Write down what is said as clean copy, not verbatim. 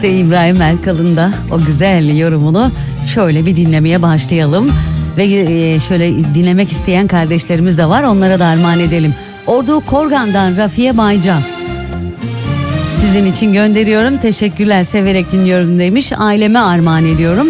İbrahim Erkal'ın da o güzel yorumunu şöyle bir dinlemeye başlayalım. Ve şöyle dinlemek isteyen kardeşlerimiz de var, onlara da armağan edelim. Ordu Korgan'dan Rafiye Baycan. Sizin için gönderiyorum, teşekkürler, severek dinliyorum demiş. Aileme armağan ediyorum.